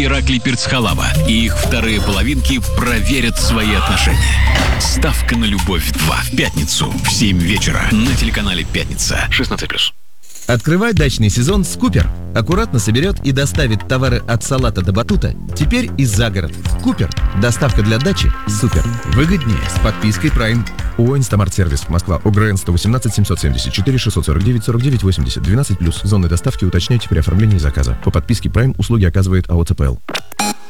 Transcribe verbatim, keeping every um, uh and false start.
Ираклий Перцхалава и их вторые половинки проверят свои отношения. Ставка на любовь два в пятницу в семь вечера на телеканале «Пятница». шестнадцать плюс. Открывай дачный сезон с Купер. Аккуратно соберет и доставит товары от салата до батута. Теперь и за город. Купер. Доставка для дачи супер. Выгоднее с подпиской Prime. ООО «Инстамарт-сервис», Москва, ОГРН сто восемнадцать семьсот семьдесят четыре шестьсот сорок девять сорок девять восемьдесят, двенадцать плюс. Зоны доставки уточняйте при оформлении заказа. По подписке Prime услуги оказывает АО ЦПЛ.